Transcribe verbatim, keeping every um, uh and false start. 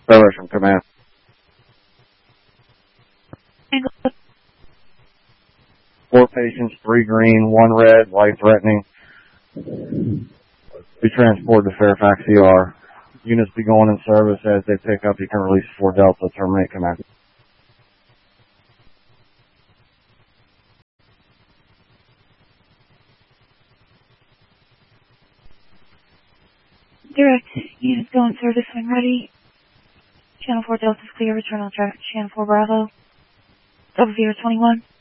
Service from command. Four patients, three green, one red, life threatening. Be transported to Fairfax E R. Units be going in service. As they pick up, you can release four Delta. Terminate command. Direct. Units go in service when ready. Channel four Delta's clear. Return on traffic. Channel four Bravo. Double zero twenty-one.